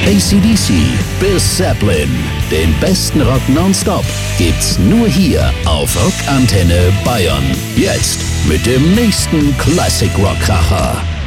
AC/DC bis Zeppelin. Den besten Rock nonstop gibt's nur hier auf Rockantenne Bayern. Jetzt mit dem nächsten Classic Rock Kracher.